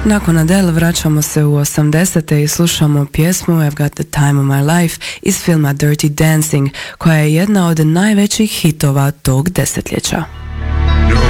Nakon Adele vraćamo se u 80. i slušamo pjesmu I've Got the Time of My Life iz filma Dirty Dancing, koja je jedna od najvećih hitova tog desetljeća.